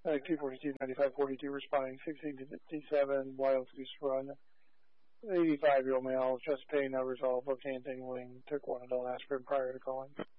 242, 95, 42 responding, 1657, wild goose run. 85-year-old male, chest pain, no resolve, locating tingling, took one adult aspirin prior to calling.